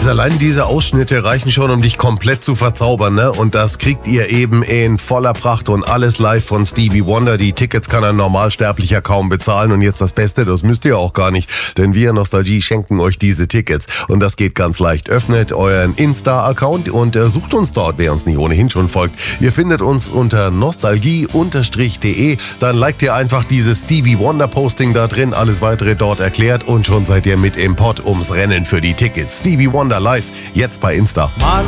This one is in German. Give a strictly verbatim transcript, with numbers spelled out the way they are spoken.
allein diese Ausschnitte reichen schon, um dich komplett zu verzaubern, ne? Und das kriegt ihr eben in voller Pracht und alles live von Stevie Wonder. Die Tickets kann ein Normalsterblicher kaum bezahlen. Und jetzt das Beste, das müsst ihr auch gar nicht, denn wir Nostalgie schenken euch diese Tickets. Und das geht ganz leicht. Öffnet euren Insta-Account und äh, sucht uns dort, wer uns nicht ohnehin schon folgt. Ihr findet uns unter nostalgie-de. Dann liked ihr einfach dieses Stevie Wonder-Posting da drin, alles weitere dort erklärt und schon seid ihr mit im Pott ums Rennen für die Tickets. Stevie Wonder live, jetzt bei Insta. My